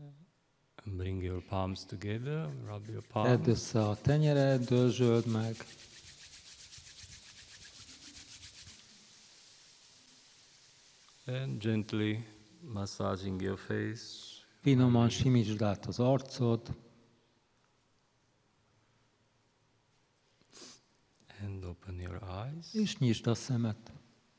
Bring your palms together, rub your Tedd palms. össze a tenyered, dörzsöld meg. And gently massaging your face. Finoman simítsd át az arcod. And open your eyes. És nyisd a szemed.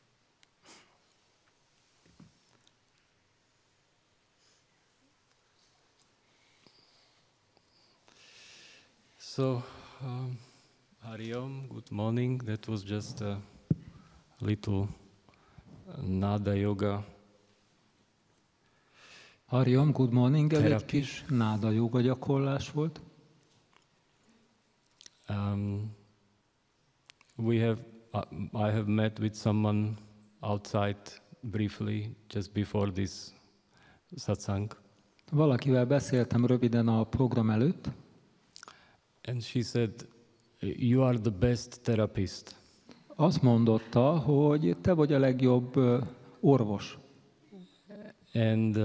So, Hari Om, good morning. That was just a little Nada Yoga. Hari Om, good morning. Ez egy Therapy. kis náda joga gyakorlás volt. I have met with someone outside briefly just before this satsang, Valakivel beszéltem röviden a program előtt, and she said, "You are the best therapist." azt mondotta, hogy te vagy a legjobb orvos. And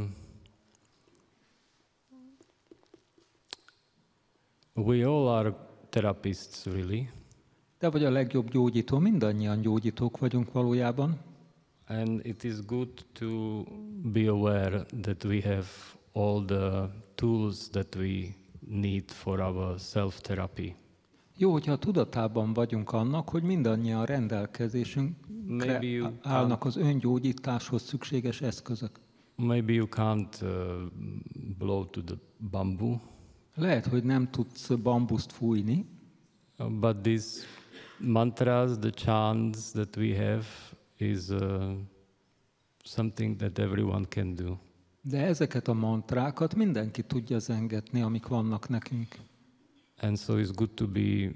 we all are therapists, really. Te vagy a legjobb gyógyító, mindannyian gyógyítók vagyunk valójában. And it is good to be aware that we have all the tools that we need for our self-therapy. Jó, hogyha tudatában vagyunk annak, hogy mindannyian rendelkezésünkre állnak az öngyógyításhoz szükséges eszközök. Maybe you can't blow to the bamboo, Lehet, hogy nem tudsz bambuszt fújni, but these mantras, the chants that we have is something that everyone can do. de ezeket a mantrákat mindenki tudja zengetni, amik vannak nekünk. And so it's good to be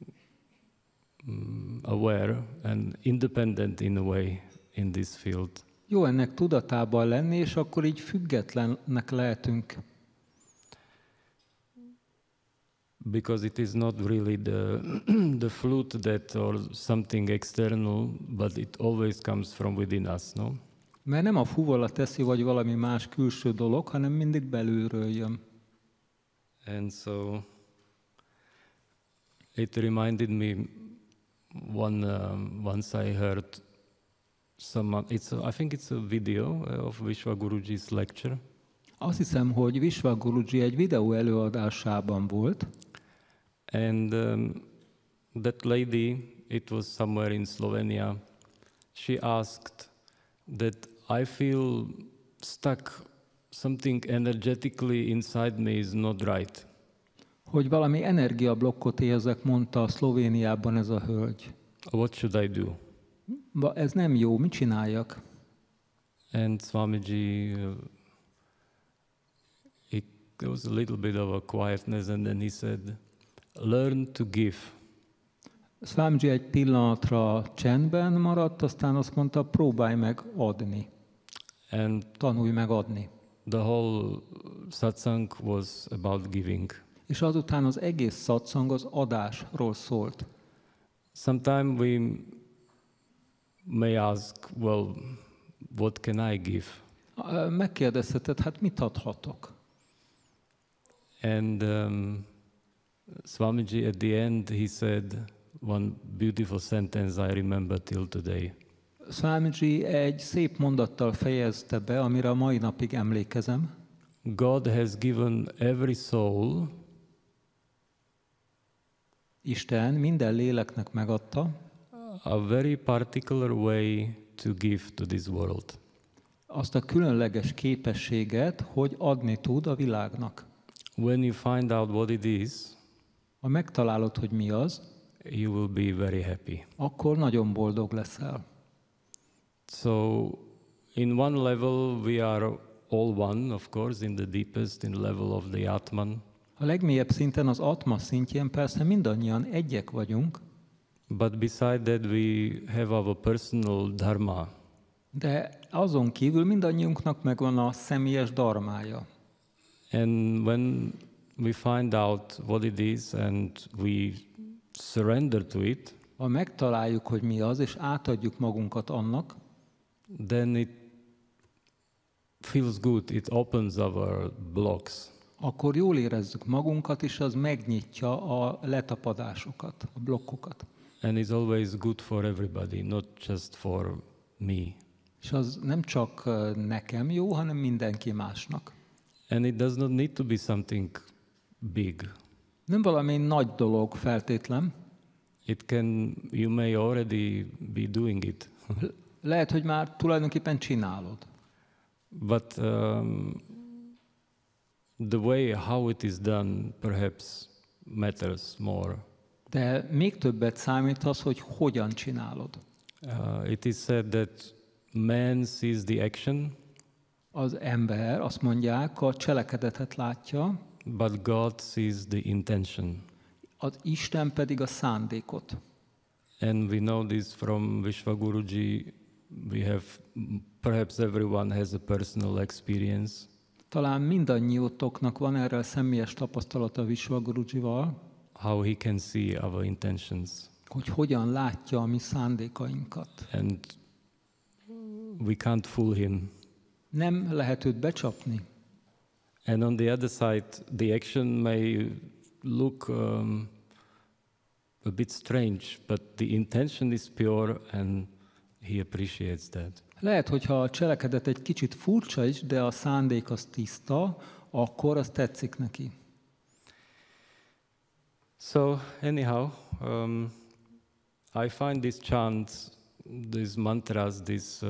aware and independent in a way in this field. Jó ennek tudatában lenni, és akkor így függetlennek lehetünk. Because it is not really the flute that or something external, but it always comes from within us, no? Mert nem a fuvola teszi, vagy valami más külső dolog, hanem mindig belülről jön. And so it reminded me once I heard someone. I think it's a video of Vishwa Guruji's lecture. Azt hiszem, hogy Vishwa Guruji egy videó előadásában volt, And that lady, it was somewhere in Slovenia, she asked that I feel stuck, something energetically inside me is not right. hogy valami energiablokkot érzek, mondta a Szlovéniában ez a hölgy. What should I do? Ez nem jó, mit csináljak? And Swamiji, there was a little bit of a quietness, and then he said, learn to give. Swamiji egy pillanatra csendben maradt, aztán azt mondta, próbálj meg adni. And Tanulj meg adni. the whole satsang was about giving. És azután az egész satszang az adásról szólt. Sometimes we may ask, well, what can I give? Megkérdezheted, hát mit adhatok? And Swamiji at the end, he said one beautiful sentence I remember till today. Swamiji egy szép mondattal fejezte be, amire a mai napig emlékezem. God has given every soul Isten minden léleknek megadta a very particular way to give to this world. azt a különleges képességet, hogy adni tud a világnak. When you find out what it is, Ha megtalálod, hogy mi az, you will be very happy. akkor nagyon boldog leszel. So, in one level, we are all one, of course, in the deepest, in the level of the Atman. A legmélyebb szinten, az Atma szintjén persze mindannyian egyek vagyunk, But beside that, we have our personal dharma. de azon kívül mindannyiunknak megvan a személyes dharmája. And when we find out what it is and we surrender to it, Ha megtaláljuk, hogy mi az, és átadjuk magunkat annak, then it feels good. It opens our blocks. Akkor jól érezzük magunkat, és az megnyitja a letapadásokat, a blokkokat. And it's always good for everybody, not just for me. És az nem csak nekem jó, hanem mindenki másnak. And it does not need to be something big. Nem valami nagy dolog feltétlen. You may already be doing it. Lehet, hogy már tulajdonképpen csinálod. But the way how it is done perhaps matters more. De még többet számít az, hogy hogyan csinálod. It is said that man sees the action, Az ember, azt mondják, a cselekedetet látja, but God sees the intention. az Isten pedig a szándékot. And we know this from Vishwaguruji. We have, perhaps everyone has a personal experience. Talán mindannyiótoknak van erről személyes tapasztalata Vishwagurujival, How he can see our intentions. hogy hogyan látja a mi szándékainkat. And we can't fool him. Nem lehet őt becsapni. And on the other side, the action may look a bit strange, but the intention is pure and he appreciates that. Lehet, hogyha a cselekedet egy kicsit furcsa is, de a szándék az tiszta, akkor az tetszik neki. So anyhow, I find these chants, these mantras, this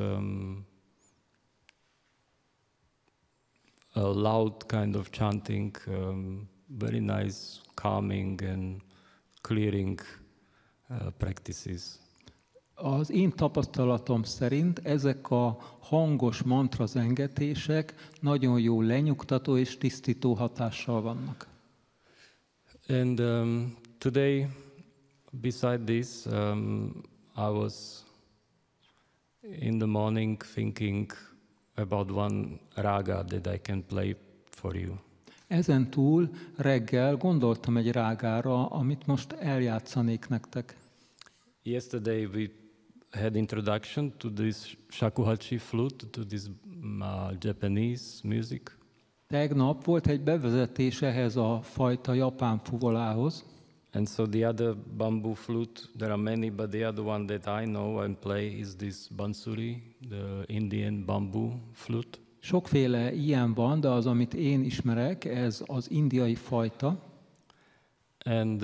a loud kind of chanting, very nice, calming and clearing practices. Az én tapasztalatom szerint ezek a hangos mantra zengetések nagyon jó lenyugtató és tisztító hatással vannak. And today, beside this, I was in the morning thinking about one raga that I can play for you. Ezen túl reggel gondoltam egy rágára, amit most eljátszanék nektek. Yesterday we had introduction to this shakuhachi flute, to this Japanese music. Tegnap volt egy bevezetés ehhez a fajta japán fuvolához, And so the other bamboo flute, there are many, but the other one that I know and play is this bansuri, the Indian bamboo flute. sokféle ilyen van, de az, amit én ismerek, ez az indiai fajta. And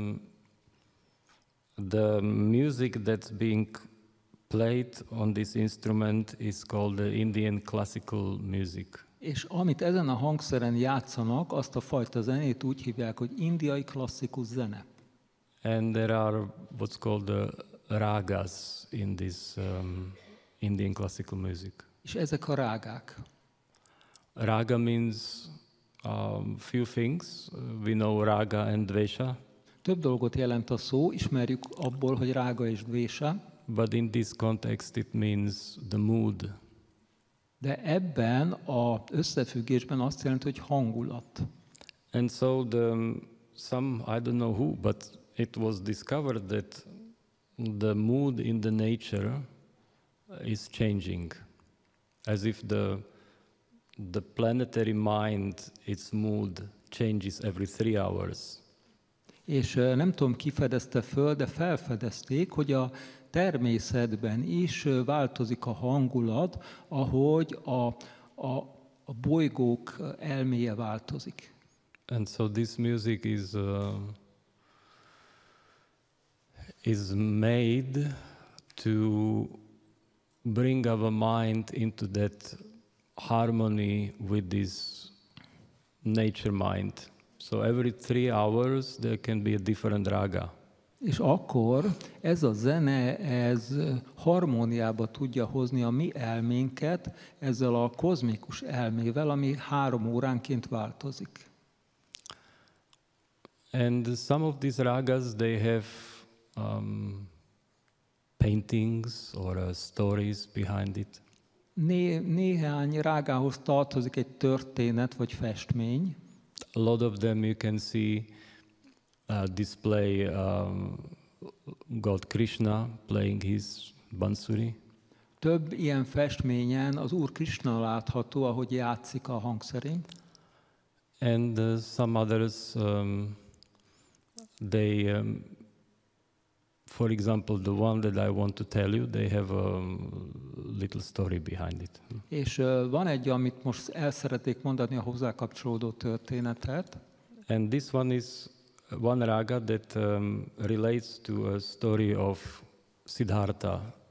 the music that's being played on this instrument is called the Indian classical music. És amit ezen a hangszeren játszanak, azt a fajta zenét úgy hívják, hogy indiai klasszikus zene. And there are what's called the ragas in this Indian classical music. És ezek a rágák. Raga means few things. We know raga and dvesha. Több dolgot jelent a szó, ismerjük abból, hogy rága és dvésa, But in this context it means the mood. de ebben az összefüggésben azt jelenti, hogy hangulat. And so I don't know who, but it was discovered that the mood in the nature is changing. As if the planetary mind, its mood changes every 3 hours. És nem tudom, ki fedezte föl, de felfedezték, hogy a természetben is változik a hangulat, ahogy a bolygók elméje változik. And so this music is made to bring our mind into that harmony with this nature mind. So every 3 hours there can be a different raga. És akkor ez a zene, ez harmóniába tudja hozni a mi elménket ezzel a kozmikus elmével, ami 3 óránként változik. And some of these ragas, they have paintings or stories behind it. Néhány rágához tartozik egy történet vagy festmény. A lot of them you can see display God Krishna playing his bansuri. több ilyen festményen az Úr Krisna látható, ahogy játszik a hangszerén. And some others, they, for example, the one that I want to tell you, they have a little story behind it. És van egy, amit most el szeretnék mondani, a hozzá kapcsolódó történetet. And this one is one raga that relates to a story of Siddhartha